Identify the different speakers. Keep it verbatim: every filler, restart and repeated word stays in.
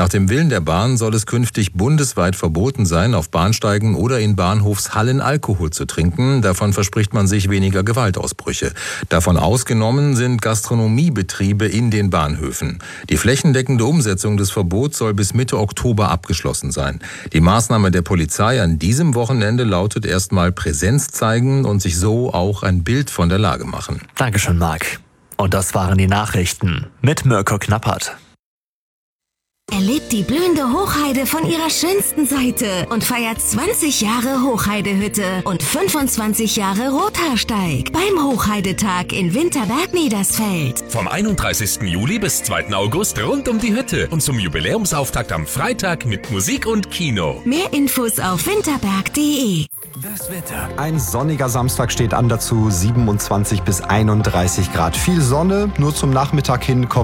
Speaker 1: Nach dem Willen der Bahn soll es künftig bundesweit verboten sein, auf Bahnsteigen oder in Bahnhofshallen Alkohol zu trinken. Davon verspricht man sich weniger Gewaltausbrüche. Davon ausgenommen sind Gastronomiebetriebe in den Bahnhöfen. Die flächendeckende Umsetzung des Verbots soll bis Mitte Oktober abgeschlossen sein. Die Maßnahme der Polizei an diesem Wochenende lautet erstmal Präsenz zeigen und sich so auch ein Bild von der Lage machen.
Speaker 2: Dankeschön, Marc. Und das waren die Nachrichten mit Mirko Knappert.
Speaker 3: Erlebt die blühende Hochheide von ihrer schönsten Seite und feiert zwanzig Jahre Hochheidehütte und fünfundzwanzig Jahre Rothaarsteig beim Hochheidetag in Winterberg-Niedersfeld.
Speaker 4: Vom einunddreißigsten Juli bis zweiten August rund um die Hütte und zum Jubiläumsauftakt am Freitag mit Musik und Kino.
Speaker 3: Mehr Infos auf winterberg punkt de.
Speaker 5: Das Wetter. Ein sonniger Samstag steht an, dazu siebenundzwanzig bis einunddreißig Grad. Viel Sonne, nur zum Nachmittag hin kommt